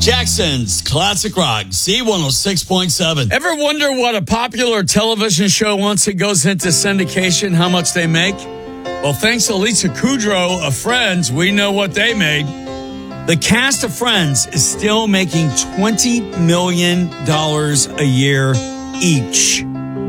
Jackson's Classic Rock, Z106.7. Ever wonder what a popular television show, once it goes into syndication, how much they make? Well, thanks to Lisa Kudrow of Friends, we know what they made. The cast of Friends is still making $20 million a year each.